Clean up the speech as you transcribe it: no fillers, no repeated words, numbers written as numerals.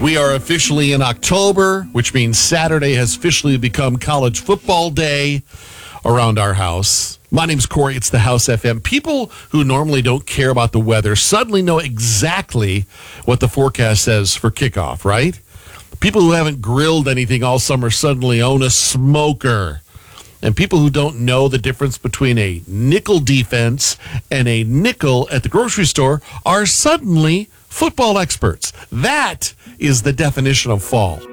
We are officially in October, which means Saturday has officially become college football day around our house. My name's Corey. It's the House FM. People who normally don't care about the weather suddenly know exactly what the forecast says for kickoff, right? People who haven't grilled anything all summer suddenly own a smoker. And people who don't know the difference between a nickel defense and a nickel at the grocery store are suddenly football experts. That is the definition of fall.